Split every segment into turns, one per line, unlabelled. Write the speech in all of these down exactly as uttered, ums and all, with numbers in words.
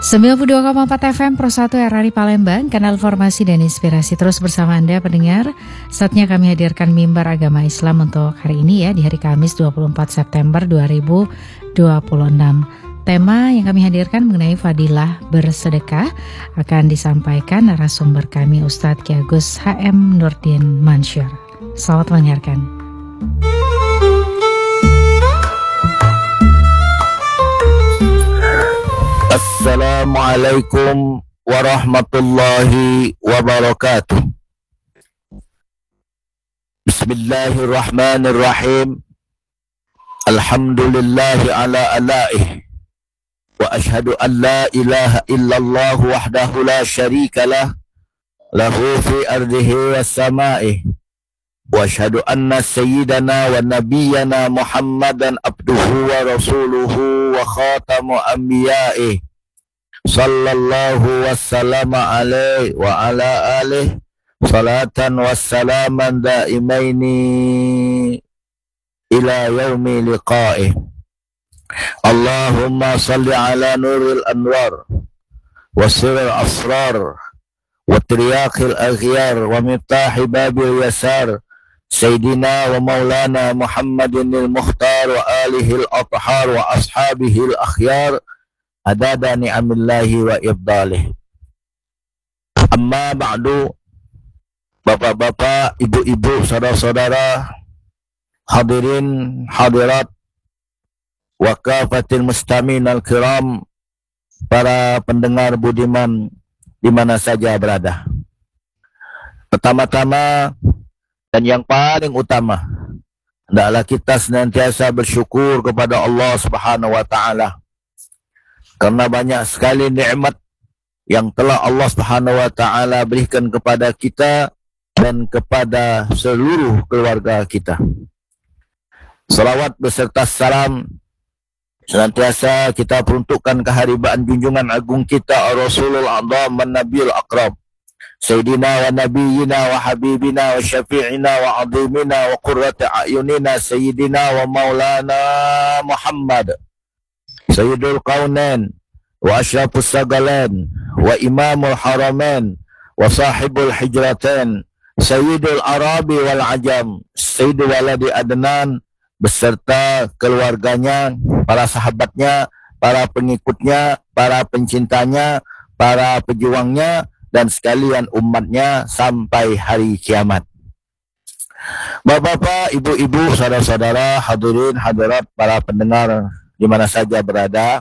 sembilan puluh dua koma empat F M Pro satu R R I Palembang, kanal informasi dan inspirasi terus bersama Anda pendengar. Saatnya kami hadirkan mimbar agama Islam untuk hari ini ya, di hari Kamis dua puluh empat September dua ribu dua puluh enam. Tema yang kami hadirkan mengenai fadilah bersedekah akan disampaikan narasumber kami Ustadz Ki Agus H M Nurdin Mansyur. Selamat mendengarkan.
Assalamualaikum warahmatullahi wabarakatuh. Bismillahirrahmanirrahim. Alhamdulillahi ala alaih. Wa ashhadu an la ilaha illallah wahdahu la syarika lah. Lahu fi ardihi was sama'ih. Wa ashhadu anna sayyidana wa nabiyyana Muhammadan abduhu wa rasuluhu wa khatamu anbiya'ih. Sallallahu wassalamu alaihi wa ala alihi salatan wassalaman daimaini ila yaumi liqa'ih. Allahumma salli ala nuril anwar wa sirril asrar wa triyaqil aghyar wa miftahi babil yasar Sayyidina wa maulana Muhammadin al-Mukhtar wa alihi al-athhar wa ashabihi al-akhyar adada ni'amillahi wa ibdalih. Amma ba'du, bapak-bapak, ibu-ibu, saudara-saudara, hadirin, hadirat, wa kafatil mustamin al-kiram, para pendengar budiman di mana saja berada. Pertama-tama dan yang paling utama, hendaklah kita senantiasa bersyukur kepada Allah Subhanahu wa taala. Karena banyak sekali nikmat yang telah Allah Subhanahu wa taala berikan kepada kita dan kepada seluruh keluarga kita. Salawat beserta salam senantiasa kita peruntukkan keharibaan junjungan agung kita Rasulul A'zam An-Nabiyul Akram, Sayyidina wa Nabiyyina wa Habibina wa Syafi'ina wa Azimina wa Qurrati A'yunina Sayyidina wa Maulana Muhammad Sayyidul Qaunain wa Asyrafus Sagalain wa Imamul Haramain wa Sahibul Hijratain Sayyidul Arabi wal Ajam Sayyidul Waladi Adnan beserta keluarganya, para sahabatnya, para pengikutnya, para pencintanya, para pejuangnya, dan sekalian umatnya sampai hari kiamat. Bapak-bapak, ibu-ibu, saudara-saudara, hadirin, hadirat, para pendengar di mana saja berada,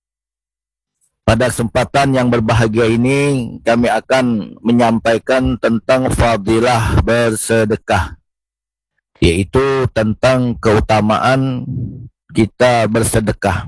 pada kesempatan yang berbahagia ini kami akan menyampaikan tentang fadilah bersedekah, yaitu tentang keutamaan kita bersedekah.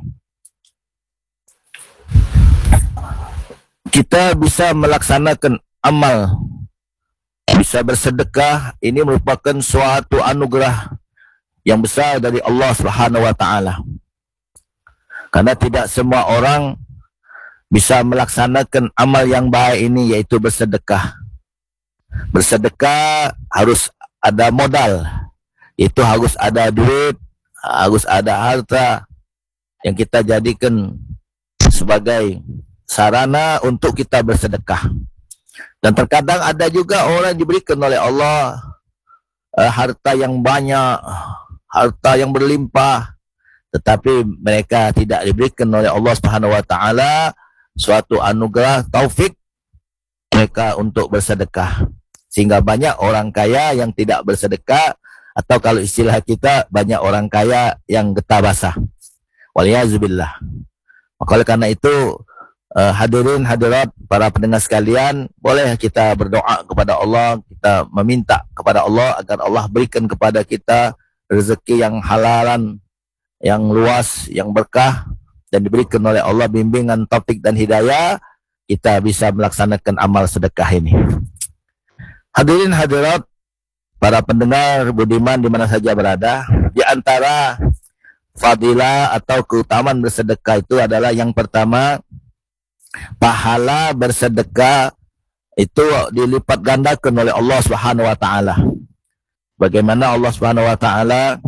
Kita bisa melaksanakan amal, bisa bersedekah, ini merupakan suatu anugerah yang besar dari Allah Subhanahu wa taala. Karena tidak semua orang bisa melaksanakan amal yang baik ini, yaitu bersedekah. Bersedekah harus ada modal, itu harus ada duit, harus ada harta yang kita jadikan sebagai sarana untuk kita bersedekah. Dan terkadang ada juga orang diberikan oleh Allah eh, harta yang banyak, harta yang berlimpah, tetapi mereka tidak diberikan oleh Allah Subhanahu wa taala suatu anugerah taufik mereka untuk bersedekah. Sehingga banyak orang kaya yang tidak bersedekah, atau kalau istilah kita, banyak orang kaya yang getah basah. Waliyazubillah. Maka oleh karena itu, uh, hadirin hadirat, para pendengar sekalian, boleh kita berdoa kepada Allah, kita meminta kepada Allah agar Allah berikan kepada kita rezeki yang halalan, yang luas, yang berkah, dan diberikan oleh Allah bimbingan, taufik dan hidayah, kita bisa melaksanakan amal sedekah ini. Hadirin hadirat, para pendengar budiman di mana saja berada, di antara fadilah atau keutamaan bersedekah itu adalah yang pertama, pahala bersedekah itu dilipat gandakan oleh Allah Subhanahu wa taala. Bagaimana Allah Subhanahu wa taala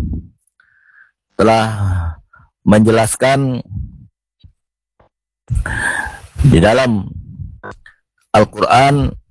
telah menjelaskan Di dalam Al-Quran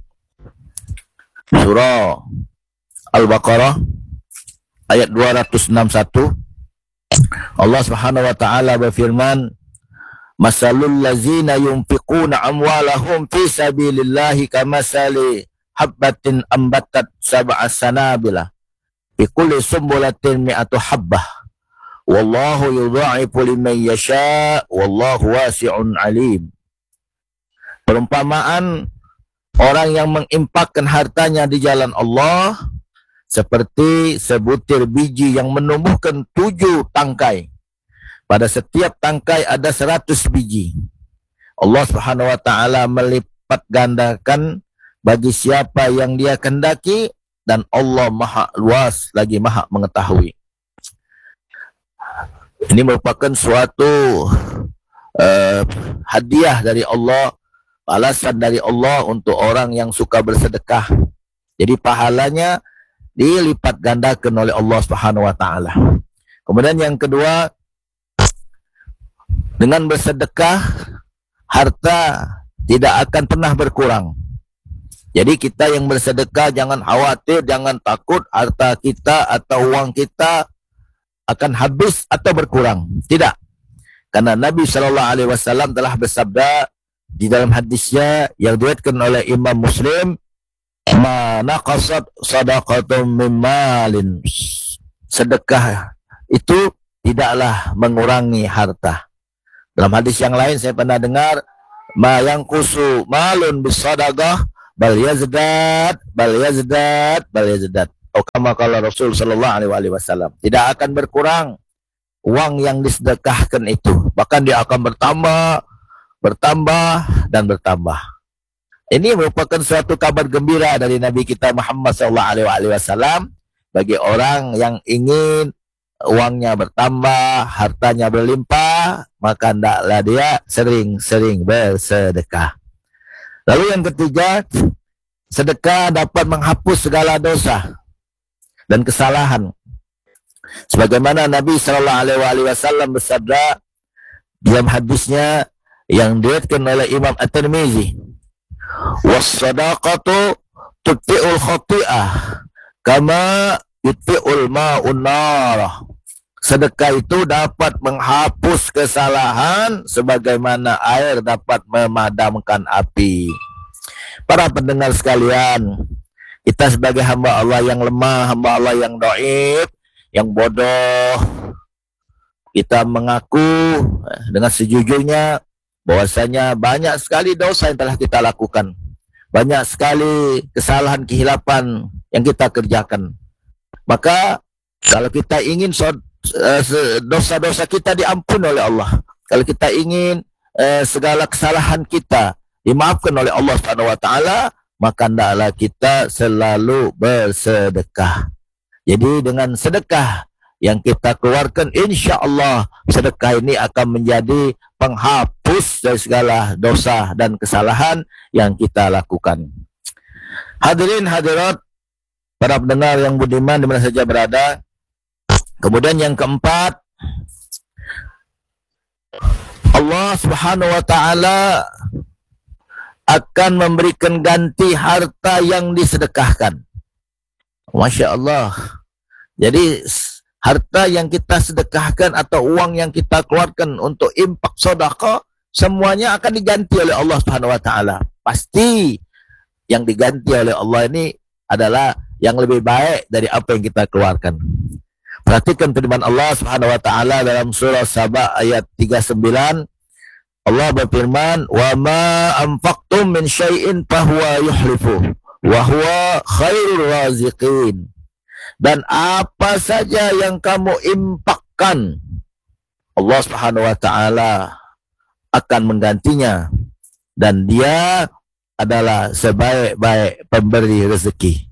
surah Al-Baqarah ayat dua ratus enam puluh satu, Allah Subhanahu wa taala berfirman, masalul lazina yunfiquna amwalahum fi sabilillahi kamasali habbatin ambatat sab'a sanabila bi kulli sumbulatin mi'atu habbah wallahu yudha'ifu liman yasha wallahu wasi'un alim. Perumpamaan orang yang menginfakkan hartanya di jalan Allah seperti sebutir biji yang menumbuhkan tujuh tangkai. Pada setiap tangkai ada seratus biji. Allah Subhanahu wa taala melipat gandakan bagi siapa yang dia kehendaki, dan Allah Maha luas lagi Maha mengetahui. Ini merupakan suatu uh, hadiah dari Allah, balasan dari Allah untuk orang yang suka bersedekah. Jadi pahalanya dilipat gandakan oleh Allah Subhanahu wa taala. Kemudian yang kedua, dengan bersedekah harta tidak akan pernah berkurang. Jadi kita yang bersedekah jangan khawatir, jangan takut harta kita atau uang kita akan habis atau berkurang. Tidak. Karena Nabi shallallahu alaihi wasallam telah bersabda di dalam hadisnya yang diriwayatkan oleh Imam Muslim, ma naqasat shadaqatun min malin. Sedekah itu tidaklah mengurangi harta. Dalam hadis yang lain saya pernah dengar, ma yanqusu malun bisadaqah bal yazdad bal yazdad bal yazdad. Atau kama qala Rasul sallallahu alaihi wasallam, tidak akan berkurang uang yang disedekahkan itu, bahkan dia akan bertambah, bertambah dan bertambah. Ini merupakan suatu kabar gembira dari Nabi kita Muhammad sallallahu alaihi wasallam bagi orang yang ingin uangnya bertambah, hartanya berlimpah, maka hendaklah dia sering-sering bersedekah. Lalu yang ketiga, sedekah dapat menghapus segala dosa dan kesalahan. Sebagaimana Nabi sallallahu alaihi wasallam bersabda dalam hadisnya yang diriwayatkan oleh Imam At-Tirmizi, was-sadaqatu tutfi'ul khati'ah kama yutfi'ul ma'un nar. Sedekah itu dapat menghapus kesalahan sebagaimana air dapat memadamkan api. Para pendengar sekalian, kita sebagai hamba Allah yang lemah, hamba Allah yang dhaif, yang bodoh, kita mengaku dengan sejujurnya bahwasanya banyak sekali dosa yang telah kita lakukan. Banyak sekali kesalahan, kehilapan yang kita kerjakan. Maka kalau kita ingin dosa-dosa kita diampuni oleh Allah, kalau kita ingin eh, segala kesalahan kita dimaafkan oleh Allah Subhanahu wa taala, maka hendaklah kita selalu bersedekah. Jadi dengan sedekah yang kita keluarkan, insya Allah sedekah ini akan menjadi penghapus dari segala dosa dan kesalahan yang kita lakukan. Hadirin hadirat, para pendengar yang budiman di mana saja berada. Kemudian yang keempat, Allah Subhanahu wa taala akan memberikan ganti harta yang disedekahkan. Masya Allah. Jadi harta yang kita sedekahkan atau uang yang kita keluarkan untuk infak sedekah, semuanya akan diganti oleh Allah Subhanahu wa taala. Pasti yang diganti oleh Allah ini adalah yang lebih baik dari apa yang kita keluarkan. Perhatikan firman Allah Subhanahu wa taala dalam surah Saba ayat tiga puluh sembilan. Allah berfirman, "Wa ma anfaqtum min syai'in fahuwa yuhlifu wa huwa khairur raziqin." Dan apa saja yang kamu infakkan, Allah Subhanahu wa taala akan menggantinya, dan Dia adalah sebaik-baik pemberi rezeki.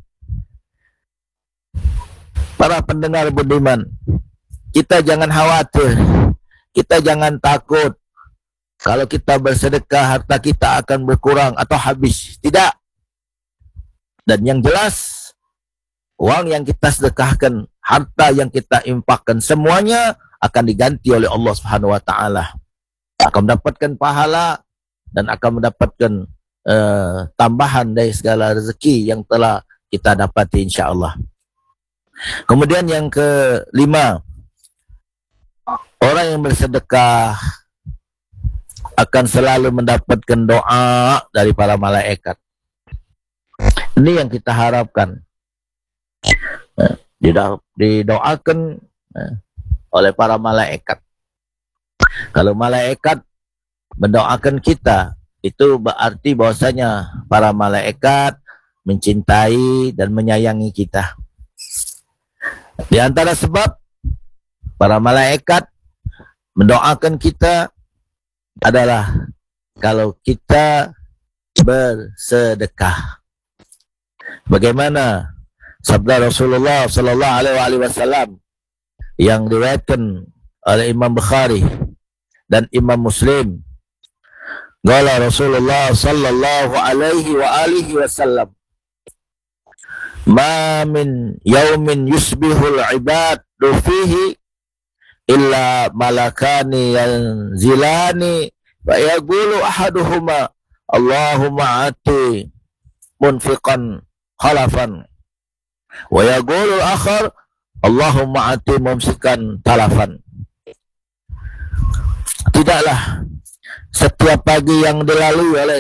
Para pendengar budiman, kita jangan khawatir, kita jangan takut kalau kita bersedekah harta kita akan berkurang atau habis. Tidak. Dan yang jelas, uang yang kita sedekahkan, harta yang kita infakkan, semuanya akan diganti oleh Allah Subhanahu wa taala. Akan mendapatkan pahala dan akan mendapatkan uh, tambahan dari segala rezeki yang telah kita dapati insya-Allah. Kemudian yang kelima, orang yang bersedekah akan selalu mendapatkan doa dari para malaikat. Ini yang kita harapkan. Didoakan oleh para malaikat. Kalau malaikat mendoakan kita, itu berarti bahwasanya para malaikat mencintai dan menyayangi kita. Di antara sebab para malaikat mendoakan kita adalah kalau kita bersedekah. Bagaimana sabda Rasulullah sallallahu alaihi wasallam yang diriwayatkan oleh Imam Bukhari dan Imam Muslim. Qala Rasulullah sallallahu alaihi wa alihi wasallam, "Ma min yaumin yusbihul ibadu fihi illa malakani yanzilani wa yaqulu ahaduhuma Allahumma ati munfiqan khalafan wa yaqulu al-akhar Allahumma ati mumsikan talafan." Tidaklah setiap pagi yang dilalui oleh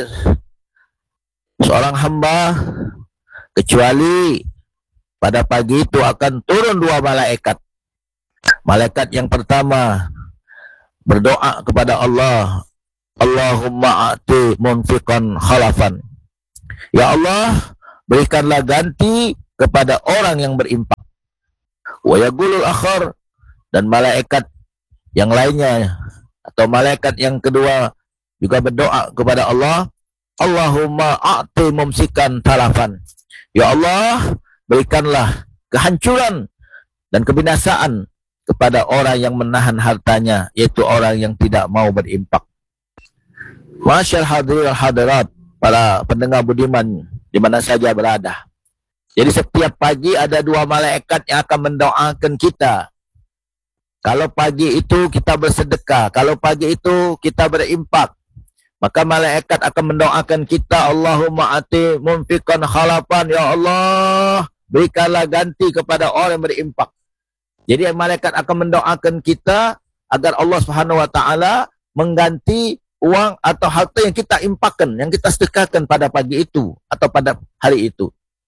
seorang hamba kecuali pada pagi itu akan turun dua malaikat. Malaikat yang pertama berdoa kepada Allah, Allahumma ati munfiqan khalafan. Ya Allah, berikanlah ganti kepada orang yang berimpak. Wa yaqulul akhar, dan malaikat yang lainnya atau malaikat yang kedua juga berdoa kepada Allah, Allahumma a'ti mumsikan talafan. Ya Allah, berikanlah kehancuran dan kebinasaan kepada orang yang menahan hartanya, yaitu orang yang tidak mau berimpak. Masyaallah hadirin hadirat, para pendengar budiman di mana saja berada. Jadi setiap pagi ada dua malaikat yang akan mendoakan kita. Kalau pagi itu kita bersedekah, kalau pagi itu kita berimpak, maka malaikat akan mendoakan kita, Allahumma ati munfiqan khalafan, ya Allah, berikanlah ganti kepada orang yang berimpak. Jadi malaikat akan mendoakan kita agar Allah Subhanahu wa taala mengganti uang atau harta yang kita impakkan, yang kita sedekahkan pada pagi itu atau pada hari itu.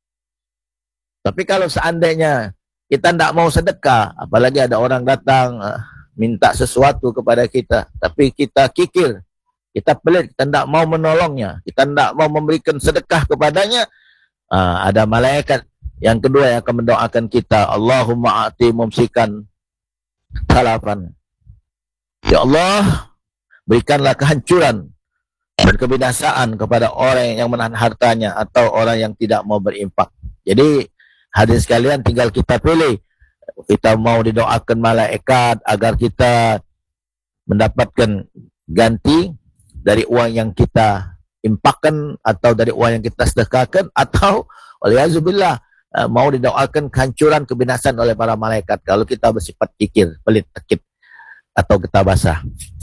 Tapi kalau seandainya kita tidak mau sedekah, apalagi ada orang datang uh, minta sesuatu kepada kita, tapi kita kikir, kita pelit, kita tidak mau menolongnya, kita tidak mau memberikan sedekah kepadanya, uh, ada malaikat yang kedua yang akan mendoakan kita, Allahumma ati mumsikan talafan. Ya Allah, berikanlah kehancuran dan kebinasaan kepada orang yang menahan hartanya atau orang yang tidak mau berimpak. Jadi hadirin sekalian, tinggal kita pilih. Kita mau didoakan malaikat agar kita mendapatkan ganti dari uang yang kita impakkan atau dari uang yang kita sedekahkan, atau waliyazubillah mau didoakan kehancuran, kebinasaan oleh para malaikat kalau kita bersifat kikir, pelit, tekit atau kita basah.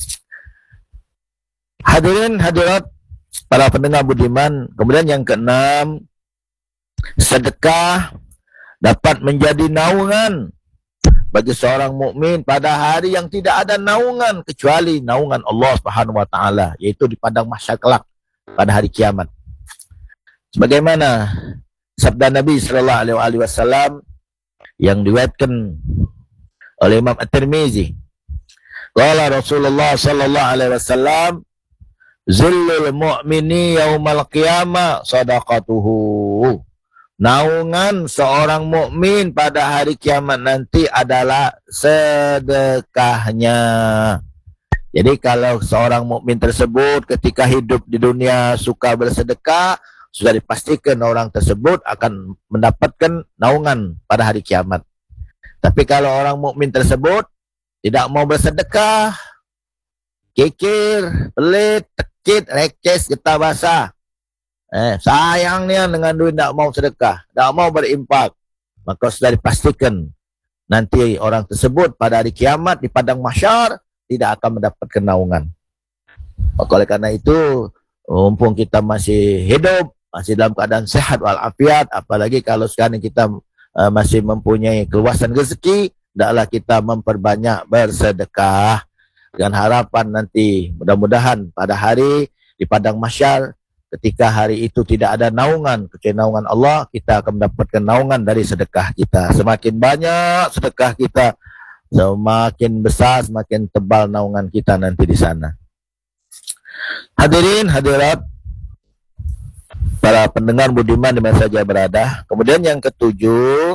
Hadirin hadirat para pendengar budiman, kemudian yang keenam, sedekah dapat menjadi naungan bagi seorang mukmin pada hari yang tidak ada naungan kecuali naungan Allah Subhanahu wa taala, yaitu di padang mahsyar kelak pada hari kiamat. Sebagaimana sabda Nabi sallallahu alaihi wasallam yang diriwayatkan oleh Imam At-Tirmizi. Qala Rasulullah sallallahu alaihi wasallam, "Zillul mu'mini yaumal qiyamah shadaqatuhu." Naungan seorang mukmin pada hari kiamat nanti adalah sedekahnya. Jadi kalau seorang mukmin tersebut ketika hidup di dunia suka bersedekah, sudah dipastikan orang tersebut akan mendapatkan naungan pada hari kiamat. Tapi kalau orang mukmin tersebut tidak mau bersedekah, kikir, pelit, tekit, reces, getah basah, Eh, sayangnya dengan duit tidak mau sedekah, tidak mau berimpak, maka sudah dipastikan nanti orang tersebut pada hari kiamat di padang mahsyar tidak akan mendapatkan naungan. Maka oleh karena itu mumpung kita masih hidup, masih dalam keadaan sehat walafiat, apalagi kalau sekarang kita uh, masih mempunyai keluasan rezeki, hendaklah kita memperbanyak bersedekah dengan harapan nanti mudah-mudahan pada hari di padang mahsyar, ketika hari itu tidak ada naungan kecuali naungan Allah, kita akan mendapatkan naungan dari sedekah kita. Semakin banyak sedekah kita, semakin besar, semakin tebal naungan kita nanti di sana. Hadirin hadirat, para pendengar budiman di mana saja berada. Kemudian yang ketujuh,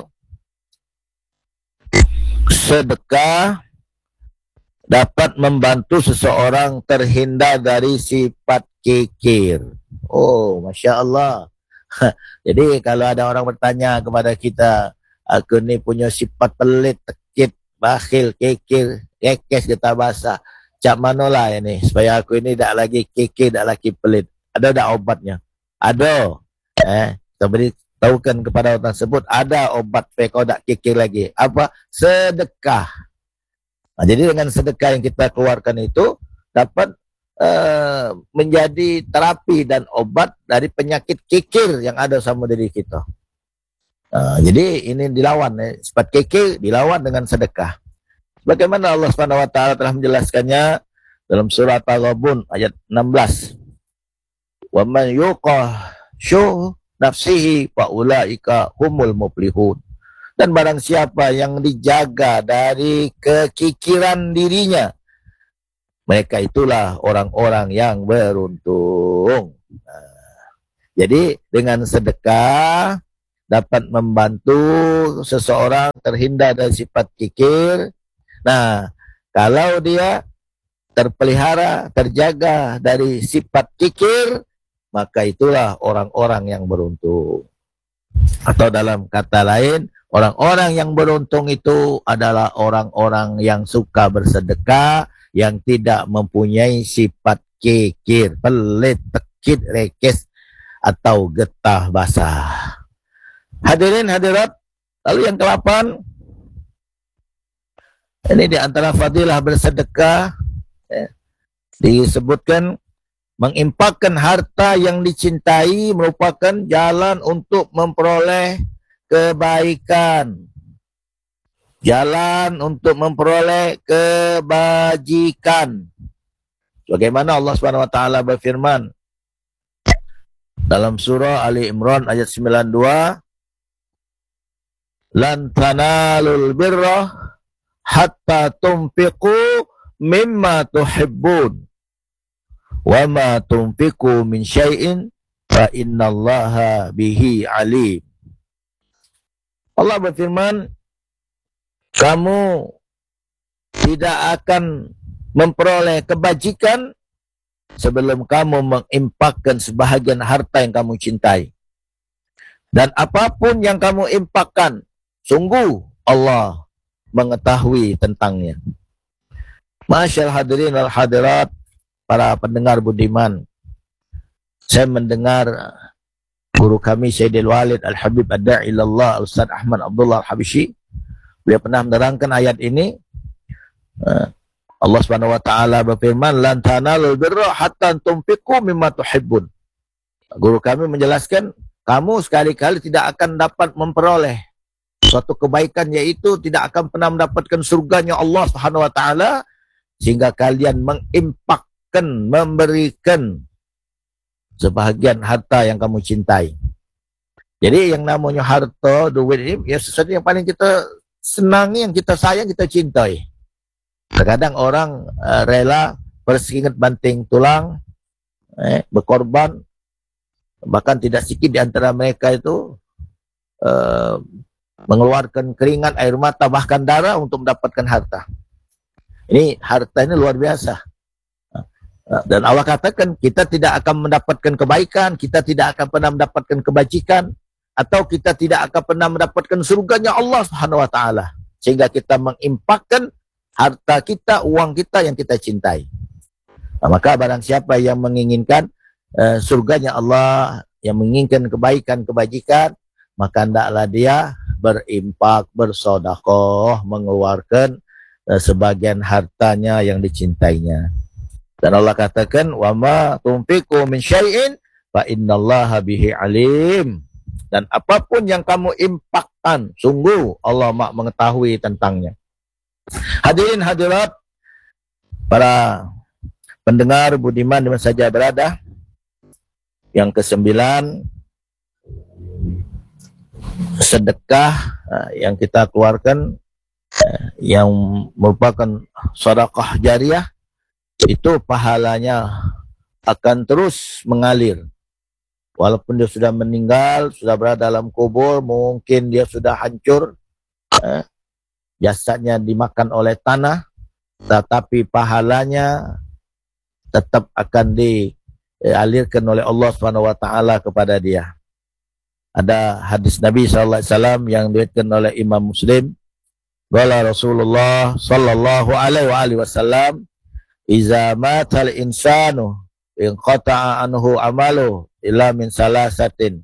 sedekah dapat membantu seseorang terhindar dari sifat kikir. Oh, Masya Allah. Jadi kalau ada orang bertanya kepada kita, aku ni punya sifat pelit, tekit, bakhil, kikir, kekes kita bahasa, cak manalah ini supaya aku ini tak lagi kikir, tak lagi pelit. Ada tak obatnya? Ada. Eh, kita beritahukan kepada orang tersebut, ada obat supaya kau tak kikir lagi. Apa? Sedekah. Nah, jadi dengan sedekah yang kita keluarkan itu dapat Uh, menjadi terapi dan obat dari penyakit kikir yang ada sama diri kita. Uh, jadi ini dilawan, eh. sifat kikir dilawan dengan sedekah. Bagaimana Allah Subhanahu Wa Taala telah menjelaskannya dalam surah Al-Ghabun ayat enam belas. Wa man yuqah syuh nafsihi fa ulaika humul muflihun. Dan barang siapa yang dijaga dari kekikiran dirinya, mereka itulah orang-orang yang beruntung. Nah, jadi dengan sedekah dapat membantu seseorang terhindar dari sifat kikir. Nah, kalau dia terpelihara, terjaga dari sifat kikir, maka itulah orang-orang yang beruntung. Atau dalam kata lain, orang-orang yang beruntung itu adalah orang-orang yang suka bersedekah, yang tidak mempunyai sifat kikir, pelit, tekit, rekes, atau getah basah. Hadirin hadirat, lalu yang kedelapan, ini di antara fadilah bersedekah, ya, disebutkan menginfakkan harta yang dicintai merupakan jalan untuk memperoleh kebaikan. Jalan untuk memperoleh kebajikan. Bagaimana Allah Subhanahu Wa Taala berfirman dalam surah Ali Imran ayat sembilan puluh dua, lan tanalul birra hatta tunfiqu mimma tuhibbun wa ma tunfiqu min syai'in fa innallaha bihi alim. Allah berfirman, kamu tidak akan memperoleh kebajikan sebelum kamu menginfakkan sebahagian harta yang kamu cintai. Dan apapun yang kamu infakkan, sungguh Allah mengetahui tentangnya. Masyaallah hadirin wal hadirat, para pendengar budiman, saya mendengar guru kami Sayyidil Walid Al-Habib Ad-Da'i ilallah Ustaz Ahmad Abdullah Al-Habishi. Beliau pernah menerangkan ayat ini. Allah Subhanahu Wa Taala berfirman, lan tanalul birra hatta tunfiqu mimma tuhibbun. Guru kami menjelaskan, kamu sekali-kali tidak akan dapat memperoleh suatu kebaikan, yaitu tidak akan pernah mendapatkan surganya Allah Subhanahu Wa Taala sehingga kalian menginfakkan, memberikan sebahagian harta yang kamu cintai. Jadi yang namanya harta, duit ini ya sesuatu yang paling kita senangi, yang kita sayang, kita cintai. Terkadang orang uh, rela berseringat banting tulang, eh, berkorban, bahkan tidak sedikit di antara mereka itu uh, mengeluarkan keringat, air mata, bahkan darah untuk mendapatkan harta. Ini harta ini luar biasa. Dan Allah katakan kita tidak akan mendapatkan kebaikan, kita tidak akan pernah mendapatkan kebajikan, atau kita tidak akan pernah mendapatkan surganya Allah Subhanahu Wa Taala sehingga kita menginfakkan harta kita, uang kita yang kita cintai. Nah, maka barang siapa yang menginginkan uh, surganya Allah, yang menginginkan kebaikan, kebajikan, maka hendaklah dia berimpak, bersedekah, mengeluarkan uh, sebagian hartanya yang dicintainya. Dan Allah katakan, wa ma tunfiqu min syai'in fa innallaha bihi alim. Dan apapun yang kamu impakkan, sungguh Allah Maha mengetahui tentangnya. Hadirin hadirat, para pendengar budiman di mana saja berada, yang kesembilan, sedekah yang kita keluarkan yang merupakan sedekah jariah, itu pahalanya akan terus mengalir. Walaupun dia sudah meninggal, sudah berada dalam kubur, mungkin dia sudah hancur, eh, jasadnya dimakan oleh tanah, tetapi pahalanya tetap akan dialirkan oleh Allah subhanahu wa taala kepada dia. Ada hadis Nabi sallallahu alaihi wasallam yang diriwayatkan oleh Imam Muslim. Qala Rasulullah sallallahu alaihi wasallam, "Iza matal insanu in qata'a anhu amalu illa min salasatin,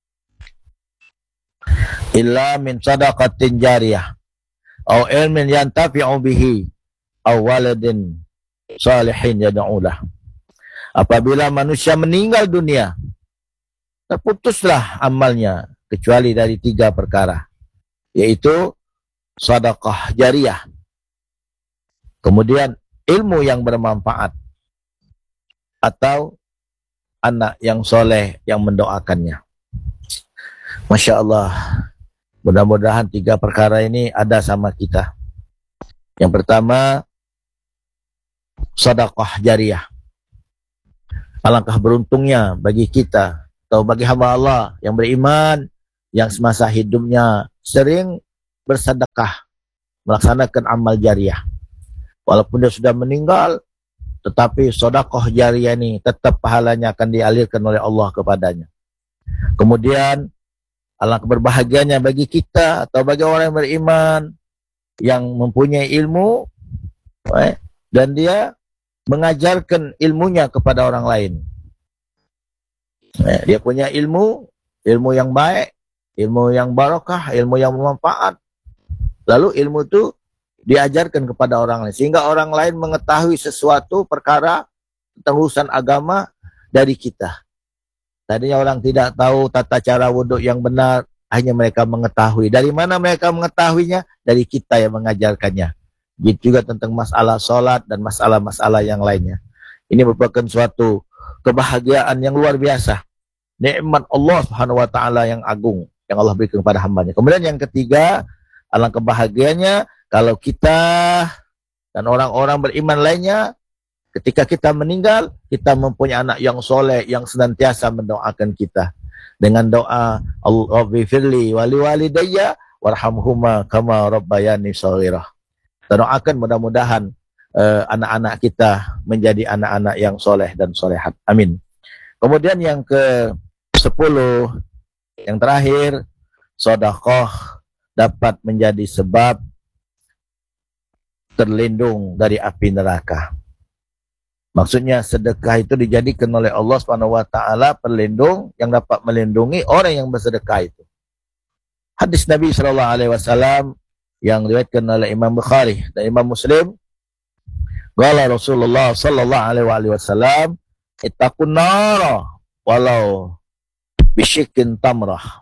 illa min sadaqatin jariyah, aw ilmin yantafi'u bihi, aw waladin salihin yad'ulah." Apabila manusia meninggal dunia, terputuslah amalnya kecuali dari tiga perkara, yaitu sedekah jariah, kemudian ilmu yang bermanfaat, atau anak yang soleh yang mendoakannya. Masya Allah, mudah-mudahan tiga perkara ini ada sama kita. Yang pertama, sedekah jariah. Alangkah beruntungnya bagi kita atau bagi hamba Allah yang beriman, yang semasa hidupnya sering bersedekah, melaksanakan amal jariah. Walaupun dia sudah meninggal, tetapi sedekah jariah ini tetap pahalanya akan dialirkan oleh Allah kepadanya. Kemudian alangkah berbahagianya bagi kita atau bagi orang yang beriman, yang mempunyai ilmu, eh, dan dia mengajarkan ilmunya kepada orang lain. Eh, dia punya ilmu, ilmu yang baik, ilmu yang barakah, ilmu yang bermanfaat. Lalu ilmu itu diajarkan kepada orang lain, sehingga orang lain mengetahui sesuatu perkara tentang urusan agama dari kita. Tadinya orang tidak tahu tata cara wuduk yang benar, hanya mereka mengetahui. Dari mana mereka mengetahuinya? Dari kita yang mengajarkannya. Begitu juga tentang masalah sholat dan masalah-masalah yang lainnya. Ini merupakan suatu kebahagiaan yang luar biasa. Nikmat Allah Subhanahu wa taala yang agung yang Allah berikan kepada hambanya. Kemudian yang ketiga, alangkah bahagianya kalau kita dan orang-orang beriman lainnya, ketika kita meninggal, kita mempunyai anak yang soleh, yang senantiasa mendoakan kita. Dengan doa, Allahumma wali walidayya warhamhuma kama rabbayani shaghirah. Kita doakan mudah-mudahan uh, anak-anak kita menjadi anak-anak yang soleh dan solehat. Amin. Kemudian yang ke sepuluh, yang terakhir, sedekah dapat menjadi sebab terlindung dari api neraka. Maksudnya sedekah itu dijadikan oleh Allah subhanahu wa taala pelindung yang dapat melindungi orang yang bersedekah itu. Hadis Nabi sallallahu alaihi wasallam yang diriwayatkan oleh Imam Bukhari dan Imam Muslim, qala Rasulullah sallallahu alaihi wasallam, ittaqun nar walau bisyikkin tamrah.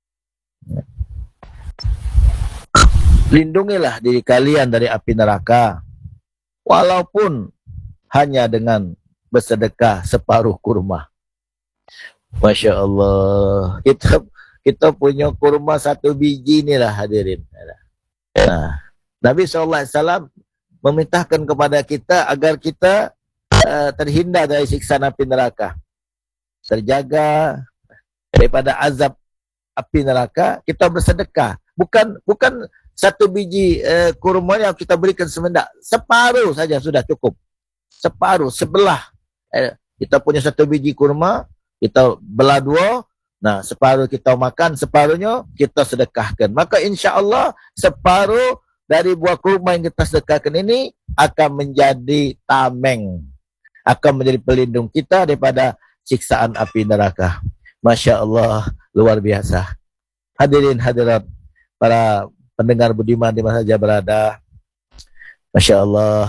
Lindungilah diri kalian dari api neraka, walaupun hanya dengan bersedekah separuh kurma. Masya Allah, kita kita punya kurma satu biji inilah hadirin. Nah, Nabi shallallahu alaihi wasallam memerintahkan kepada kita agar kita uh, terhindar dari siksa api neraka, terjaga daripada azab api neraka. Kita bersedekah, bukan bukan satu biji uh, kurma yang kita berikan semendak, separuh saja sudah cukup. Separuh, sebelah. Eh, kita punya satu biji kurma, kita belah dua, nah separuh kita makan, separuhnya kita sedekahkan. Maka insya Allah separuh dari buah kurma yang kita sedekahkan ini akan menjadi tameng, akan menjadi pelindung kita daripada siksaan api neraka. Masya Allah, luar biasa. Hadirin hadirat, para pendengar budiman di mana saja berada, Masya Allah,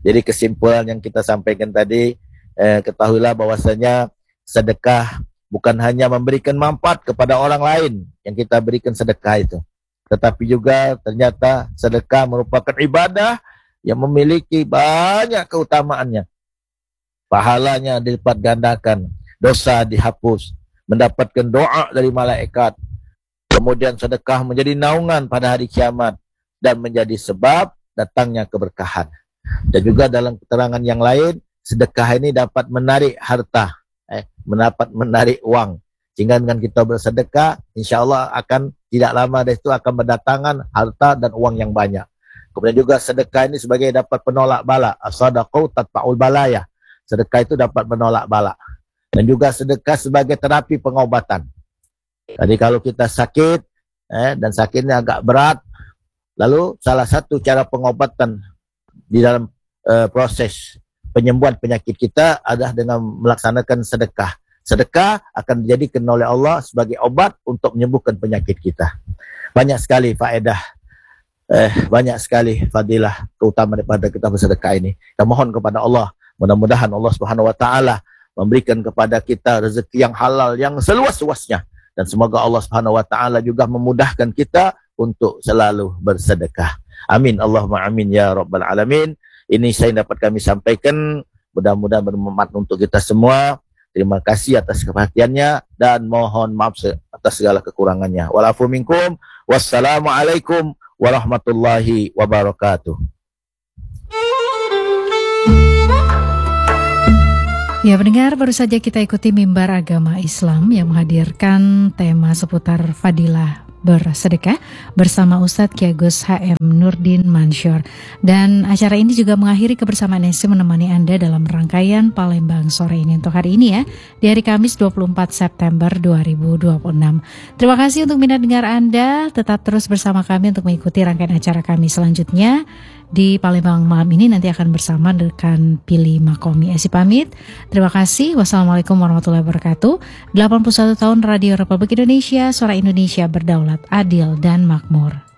Jadi kesimpulan yang kita sampaikan tadi, eh, ketahuilah bahwasanya sedekah bukan hanya memberikan manfaat kepada orang lain yang kita berikan sedekah itu, tetapi juga ternyata sedekah merupakan ibadah yang memiliki banyak keutamaannya. Pahalanya dilipat gandakan, dosa dihapus, mendapatkan doa dari malaikat. Kemudian sedekah menjadi naungan pada hari kiamat dan menjadi sebab datangnya keberkahan. Dan juga dalam keterangan yang lain, sedekah ini dapat menarik harta, eh, dapat menarik uang. Sehingga dengan kita bersedekah, insya Allah akan tidak lama dari itu akan mendatangkan harta dan uang yang banyak. Kemudian juga sedekah ini sebagai dapat penolak bala. As-sadaqatu tatfa'ul balaya. Sedekah itu dapat menolak bala. Dan juga sedekah sebagai terapi pengobatan. Jadi kalau kita sakit, eh, dan sakitnya agak berat, lalu salah satu cara pengobatan di dalam eh, proses penyembuhan penyakit kita adalah dengan melaksanakan sedekah. Sedekah akan dijadikan oleh Allah sebagai obat untuk menyembuhkan penyakit kita. Banyak sekali faedah, eh, banyak sekali fadilah, keutamaan daripada kita bersedekah ini. Kita mohon kepada Allah, mudah-mudahan Allah Subhanahu Wa Taala memberikan kepada kita rezeki yang halal, yang seluas-luasnya. Dan semoga Allah Subhanahu Wa Taala juga memudahkan kita untuk selalu bersedekah. Amin, Allahumma amin ya rabbal alamin. Ini saya dapat kami sampaikan, mudah-mudahan bermanfaat untuk kita semua. Terima kasih atas perhatiannya dan mohon maaf atas segala kekurangannya. Walafu minkum. Wassalamualaikum warahmatullahi wabarakatuh.
Ya, pendengar, baru saja kita ikuti Mimbar Agama Islam yang menghadirkan tema seputar fadilah bersedekah bersama Ustadz Kiai Agus H M Nurdin Mansyur. Dan acara ini juga mengakhiri kebersamaan Nesi menemani Anda dalam rangkaian Palembang sore ini untuk hari ini ya, di hari Kamis dua puluh empat September dua ribu dua puluh enam. Terima kasih untuk minat dengar Anda, tetap terus bersama kami untuk mengikuti rangkaian acara kami selanjutnya. Di Palembang malam ini nanti akan bersama dengan Pilih Makomi. Esi pamit. Terima kasih. Wassalamualaikum warahmatullahi wabarakatuh. delapan puluh satu tahun Radio Republik Indonesia, Suara Indonesia berdaulat, adil dan makmur.